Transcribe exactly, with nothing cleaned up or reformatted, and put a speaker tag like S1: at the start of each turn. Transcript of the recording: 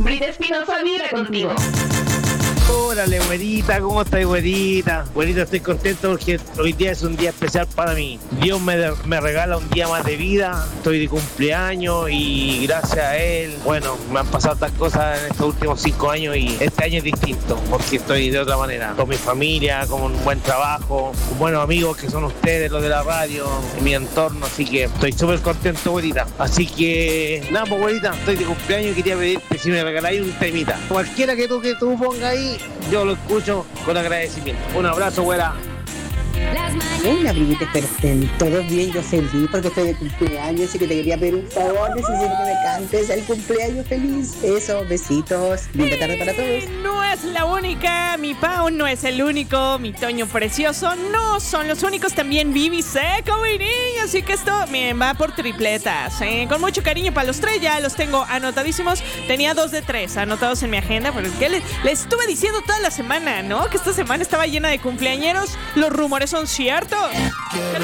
S1: Brita Espinosa vibra contigo.
S2: Órale, güerita, ¿cómo estás, güerita? Güerita, estoy contento porque hoy día es un día especial para mí. Dios me, de, me regala un día más de vida, estoy de cumpleaños y gracias a él, bueno, me han pasado tantas cosas en estos últimos cinco años y este año es distinto porque estoy de otra manera, con mi familia, con un buen trabajo, con buenos amigos que son ustedes, los de la radio, en mi entorno, así que estoy súper contento, güerita. Así que, nada, pues, güerita, estoy de cumpleaños y quería pedirte si me regaláis un temita. Cualquiera que tú, que tú pongas ahí, yo lo escucho con agradecimiento. Un abrazo, güera.
S3: Hola, primita, estén todos bien, yo feliz porque estoy de cumpleaños y que te quería pedir un favor, necesito que me cantes el cumpleaños feliz. Eso, besitos, linda tarde para todos.
S4: No es la única, mi Pau no es el único, mi Toño precioso no son los únicos, también Vivi Seco, mi niña, así que esto me va por tripletas, ¿eh? Con mucho cariño para los tres, ya los tengo anotadísimos, tenía dos de tres anotados en mi agenda, pero es que les, les estuve diciendo toda la semana, ¿no? Que esta semana estaba llena de cumpleañeros, los rumores son ciertos.